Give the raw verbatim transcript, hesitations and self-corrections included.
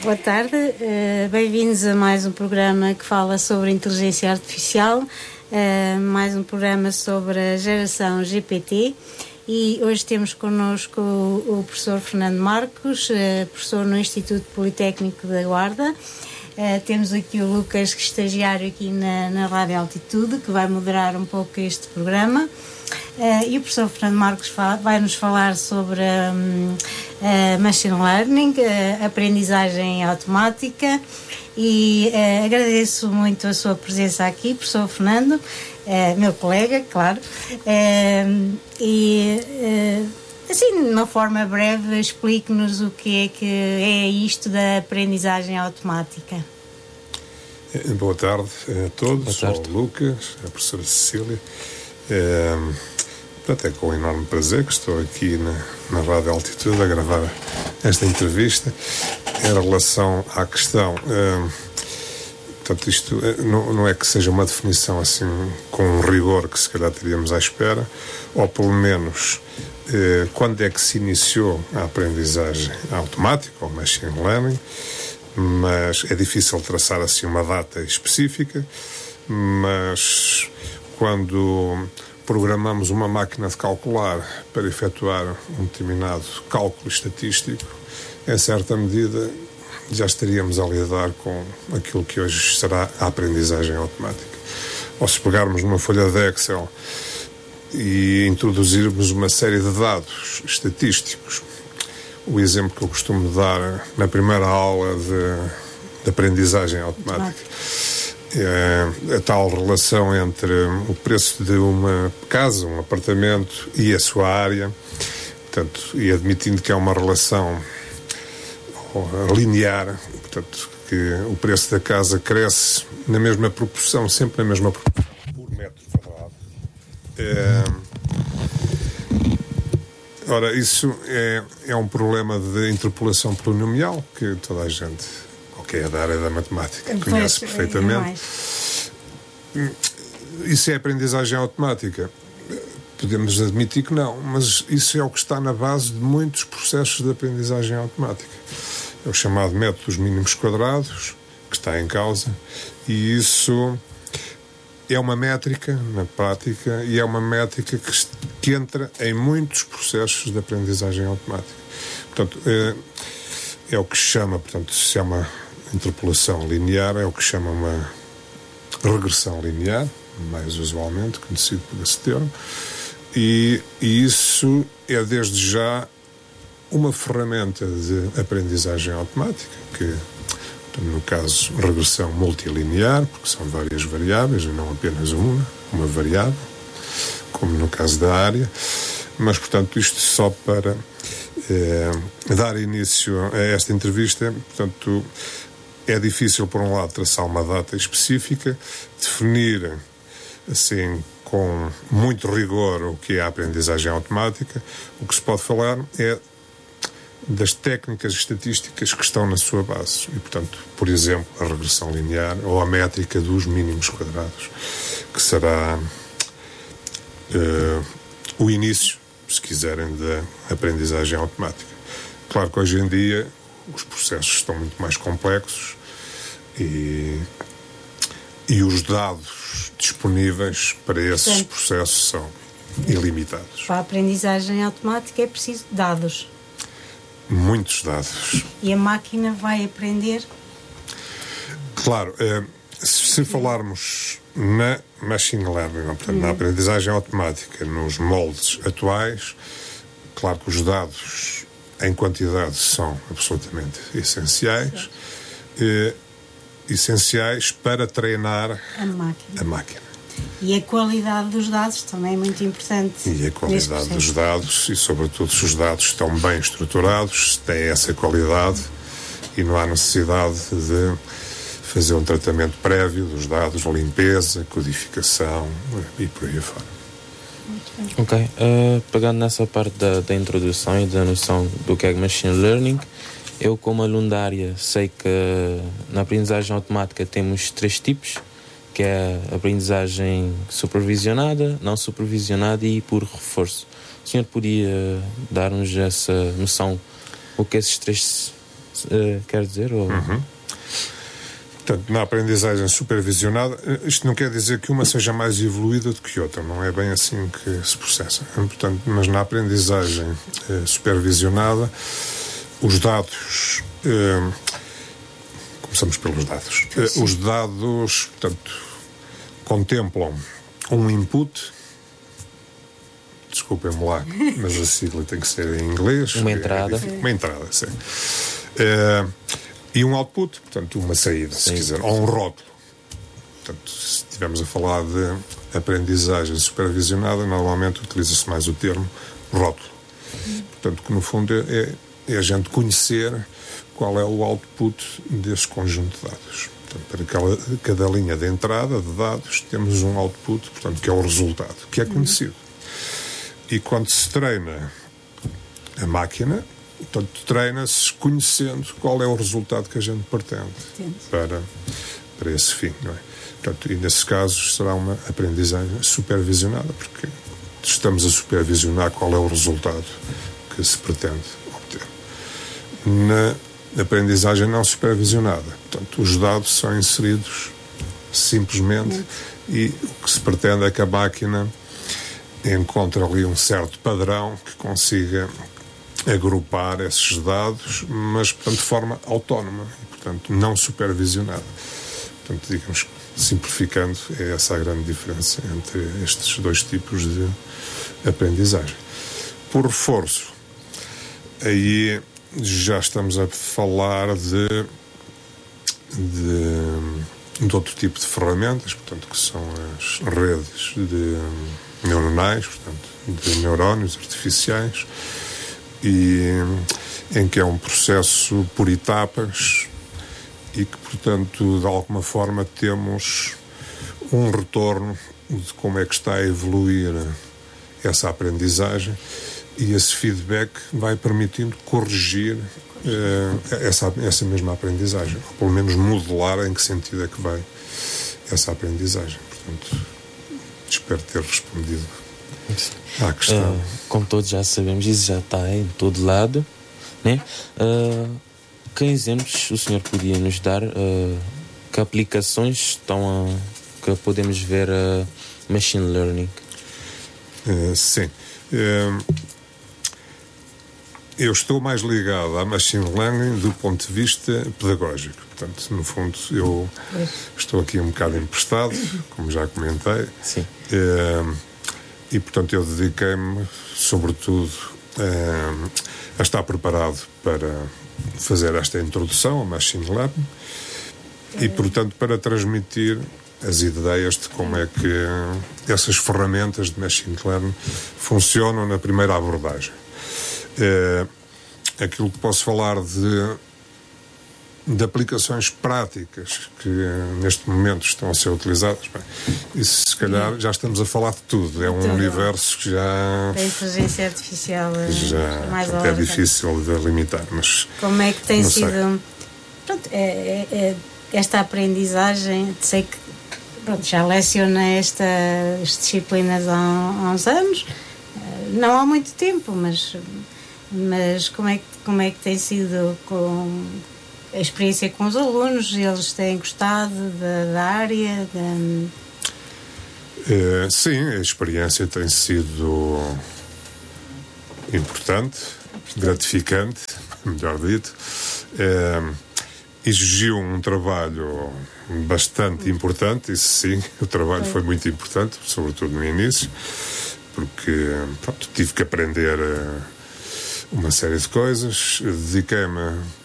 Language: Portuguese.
Boa tarde, uh, bem-vindos a mais um programa que fala sobre inteligência artificial, uh, mais um programa sobre a geração G P T, e hoje temos connosco o, o professor Fernando Marcos, uh, professor no Instituto Politécnico da Guarda. Uh, temos aqui o Lucas, que é estagiário aqui na, na Rádio Altitude, que vai moderar um pouco este programa. Uh, e o professor Fernando Marcos fala, vai nos falar sobre um, uh, Machine Learning, uh, aprendizagem automática, e uh, agradeço muito a sua presença aqui, professor Fernando, uh, meu colega, claro, uh, e uh, assim, de uma forma breve, explique-nos o que é que é isto da aprendizagem automática. Boa tarde a todos, Boa tarde. Sou o Lucas, a professora Cecília. É, portanto, é com enorme prazer que estou aqui na, na Rádio Altitude a gravar esta entrevista em relação à questão. É, portanto, isto é, não, não é que seja uma definição assim com um rigor que se calhar teríamos à espera, ou pelo menos é, quando é que se iniciou a aprendizagem automática ou machine learning, mas é difícil traçar assim uma data específica, mas quando programamos uma máquina de calcular para efetuar um determinado cálculo estatístico, em certa medida já estaríamos a lidar com aquilo que hoje será a aprendizagem automática. Ou se pegarmos numa folha de Excel e introduzirmos uma série de dados estatísticos, o exemplo que eu costumo dar na primeira aula de, de aprendizagem automática, é a tal relação entre o preço de uma casa, um apartamento e a sua área, portanto, e admitindo que é uma relação linear, portanto, que o preço da casa cresce na mesma proporção, sempre na mesma proporção, por metro quadrado. É, ora, isso é, é um problema de interpolação polinomial que toda a gente, que é da área da matemática, conhece pois, perfeitamente. É isso é aprendizagem automática? Podemos admitir que não, mas isso é o que está na base de muitos processos de aprendizagem automática. É o chamado método dos mínimos quadrados, que está em causa, e isso é uma métrica, na prática, e é uma métrica que, que entra em muitos processos de aprendizagem automática. Portanto, é, é o que se chama, portanto, se chama interpolação linear, é o que chama uma regressão linear, mais usualmente conhecido por esse termo, e, e isso é desde já uma ferramenta de aprendizagem automática, que no caso regressão multilinear, porque são várias variáveis e não apenas uma, uma variável, como no caso da área, mas portanto isto só para eh, dar início a esta entrevista. Portanto, é difícil, por um lado, traçar uma data específica, definir, assim, com muito rigor o que é a aprendizagem automática. O que se pode falar é das técnicas estatísticas que estão na sua base. E, portanto, por exemplo, a regressão linear ou a métrica dos mínimos quadrados, que será uh, o início, se quiserem, da aprendizagem automática. Claro que hoje em dia os processos estão muito mais complexos e, e os dados disponíveis para esses Portanto, processos são ilimitados. Para a aprendizagem automática é preciso dados. Muitos dados. E a máquina vai aprender? Claro, eh, se falarmos na machine learning, portanto, hum. na aprendizagem automática, nos moldes atuais, claro que os dados em quantidade são absolutamente essenciais, eh, essenciais para treinar a máquina. a máquina. E a qualidade dos dados também é muito importante. E a qualidade dos dados, e sobretudo se os dados estão bem estruturados, se têm essa qualidade e não há necessidade de fazer um tratamento prévio dos dados, limpeza, codificação e por aí afora. Ok, uh, pegando nessa parte da, da introdução e da noção do que é Machine Learning, eu como aluno da área sei que na aprendizagem automática temos três tipos, que é a aprendizagem supervisionada, não supervisionada e por reforço. O senhor podia dar-nos essa noção, o que esses três uh, quer dizer? Ou... Uhum. Portanto, na aprendizagem supervisionada, isto não quer dizer que uma seja mais evoluída do que outra, não é bem assim que se processa. Portanto, mas na aprendizagem eh, supervisionada, os dados, eh, começamos pelos dados, eh, os dados, portanto, contemplam um input, desculpem-me lá, mas a sigla tem que ser em inglês. Uma entrada. É, uma entrada, sim. Eh, E um output, portanto, uma saída, se quiser, ou um rótulo. Portanto, se estivermos a falar de aprendizagem supervisionada, normalmente utiliza-se mais o termo rótulo. Portanto, que no fundo é, é a gente conhecer qual é o output desse conjunto de dados. Portanto, para cada, cada linha de entrada de dados, temos um output, portanto, que é o resultado, que é conhecido. E quando se treina a máquina, portanto, treina-se conhecendo qual é o resultado que a gente pretende para, para esse fim, não é? Portanto, e nesses casos será uma aprendizagem supervisionada, porque estamos a supervisionar qual é o resultado que se pretende obter. Na aprendizagem não supervisionada, portanto, os dados são inseridos simplesmente e o que se pretende é que a máquina encontre ali um certo padrão que consiga agrupar esses dados, mas, portanto, de forma autónoma e, portanto, não supervisionada. Portanto, digamos, simplificando, é essa a grande diferença entre estes dois tipos de aprendizagem. Por reforço, aí já estamos a falar de, de, de outro tipo de ferramentas, portanto, que são as redes de neuronais, portanto, de neurónios artificiais, e em que é um processo por etapas e que, portanto, de alguma forma temos um retorno de como é que está a evoluir essa aprendizagem e esse feedback vai permitindo corrigir uh, essa, essa mesma aprendizagem, ou pelo menos modelar em que sentido é que vai essa aprendizagem. Portanto, espero ter respondido à questão. Uh, como todos já sabemos, isso já está em todo lado, né? Uh, que exemplos o senhor podia nos dar? Uh, que aplicações estão a, que podemos ver a machine learning? Uh, sim. Uh, eu estou mais ligado à machine learning do ponto de vista pedagógico. Portanto, no fundo, eu estou aqui um bocado emprestado, como já comentei. Sim. Uh, E, portanto, eu dediquei-me, sobretudo, a, a estar preparado para fazer esta introdução ao machine learning e, portanto, para transmitir as ideias de como é que essas ferramentas de machine learning funcionam na primeira abordagem. É, aquilo que posso falar de de aplicações práticas que neste momento estão a ser utilizadas, bem, isso se calhar já estamos a falar de tudo, é um então, universo que já a inteligência artificial já mais é difícil de limitar, mas como é que tem sido pronto, é, é, é, esta aprendizagem, sei que pronto, já leciona estas disciplinas há, há uns anos, não há muito tempo, mas, mas como, é que, como é que tem sido com a experiência com os alunos? Eles têm gostado da, da área? Da... É, sim, a experiência tem sido importante, gratificante, melhor dito. É, exigiu um trabalho bastante importante, isso sim, o trabalho foi muito importante, sobretudo no início, porque pronto, tive que aprender uma série de coisas, dediquei-me